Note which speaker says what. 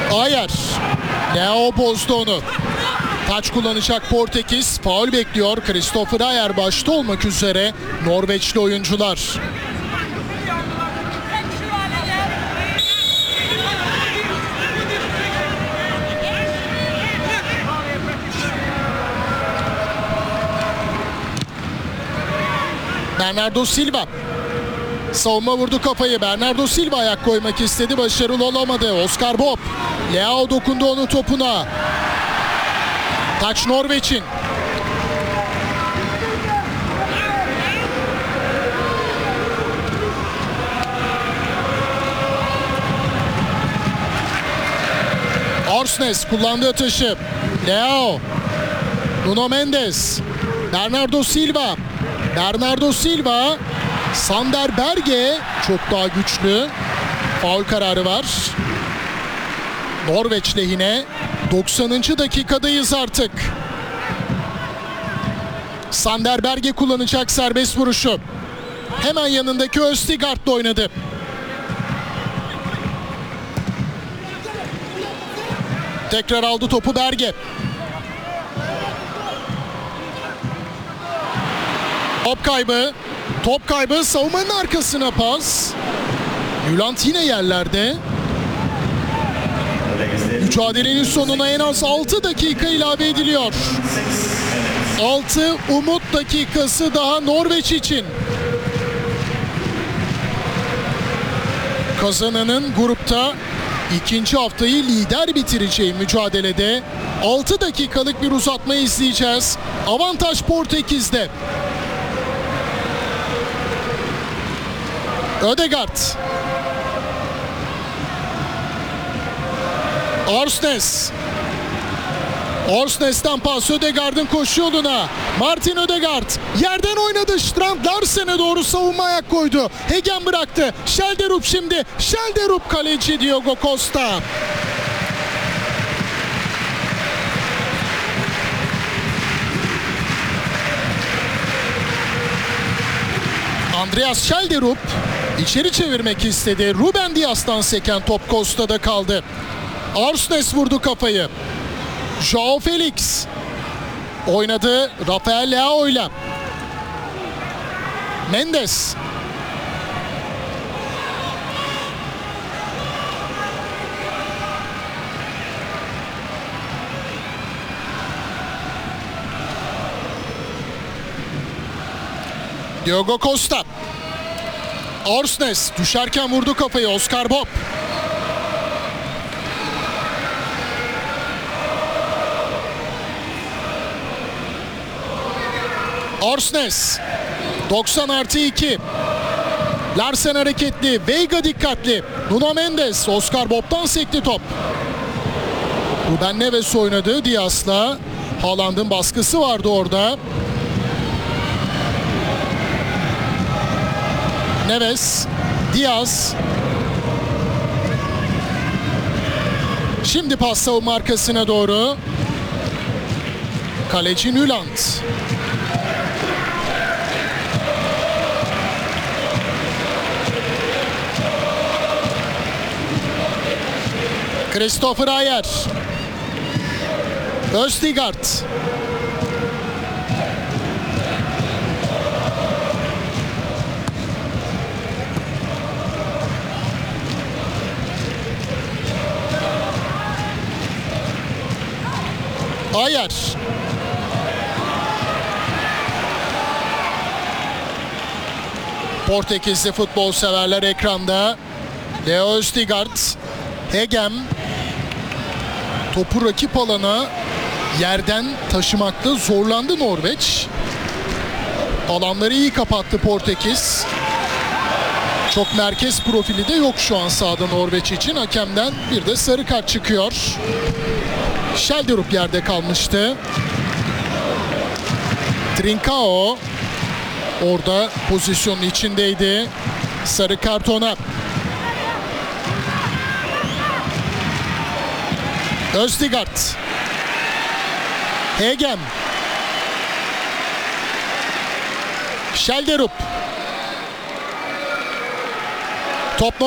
Speaker 1: Ayer. Leo bozdu onu. Taç kullanacak Portekiz. Faul bekliyor. Christopher Ayer başta olmak üzere Norveçli oyuncular. Bernardo Silva. Savunma vurdu kafayı. Bernardo Silva ayak koymak istedi. Başarılı olamadı. Oscar Bob. Leao dokundu onun topuna. Taç Norveç'in. Orsnes kullandığı atışı. Leao. Nuno Mendes. Bernardo Silva. Bernardo Silva. Sander Berge çok daha güçlü. Faul kararı var. Norveç lehine. 90. dakikadayız artık. Sander Berge kullanacak serbest vuruşu. Hemen yanındaki Østigard'la oynadı. Tekrar aldı topu Berge. Top kaybı. Top kaybı. Savunmanın arkasına pas. Yuland yine yerlerde. Mücadelenin sonuna en az 6 dakika ilave ediliyor. 6 umut dakikası daha Norveç için. Kazananın grupta ikinci haftayı lider bitireceği mücadelede 6 dakikalık bir uzatma izleyeceğiz. Avantaj Portekiz'de. Ødegaard. Orsnes. Orsnes'ten pas Ødegaard'ın koşu yoluna. Martin Ødegaard yerden oynadı. Strand Larsen'e doğru savunma ayak koydu. Hegen bıraktı. Schelderup şimdi. Schelderup kaleci Diogo Costa. Andreas Schelderup içeri çevirmek istedi. Ruben Dias'tan seken top Costa'da kaldı. Orsnes vurdu kafayı. Joao Felix oynadı Rafael Leao'yla. Mendes. Diogo Costa. Orsnes düşerken vurdu kafayı. Oscar Bob. Orsnes. 90+2. Larsen hareketli. Veiga dikkatli. Nuno Mendes. Oscar Bob'tan sekti top. Ruben Neves oynadı Dias'la. Haaland'ın baskısı vardı orada. Neves. Dias. Şimdi pas savunma arkasına doğru. Kaleci Nyland. Christopher Ayer. Østigard. Ayer. Portekizli futbol severler ekranda. Leo Østigard. Hegem. Topu rakip alana yerden taşımakta zorlandı Norveç. Alanları iyi kapattı Portekiz. Çok merkez profili de yok şu an sahada Norveç için. Hakemden bir de sarı kart çıkıyor. Schelderup yerde kalmıştı. Trincao orada pozisyonun içindeydi. Sarı kart ona. Østigard. Hegem. Schelderup. Top